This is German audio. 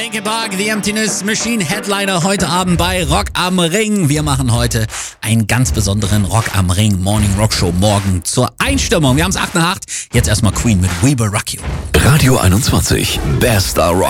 Linkin Park, The Emptiness Machine, Headliner heute Abend bei Rock am Ring. Wir machen heute einen ganz besonderen Rock am Ring Morning Rock Show morgen zur Einstimmung. Wir haben es 8 nach 8. Jetzt erstmal Queen mit We Will Rock You. Radio 21, bester Rock.